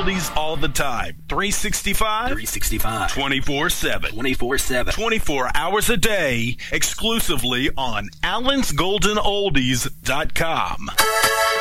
oldies all the time. 365? 24/7. 24 hours a day, exclusively on AllensGoldenOldies.com.